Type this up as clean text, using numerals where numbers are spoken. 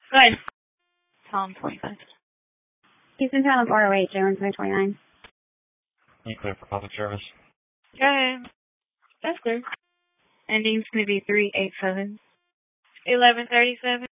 Go ahead. Tell him 25. Houston Town of ROH, J1329. You clear for public service? Go ahead. That's clear. Ending's going to be 387. 1137.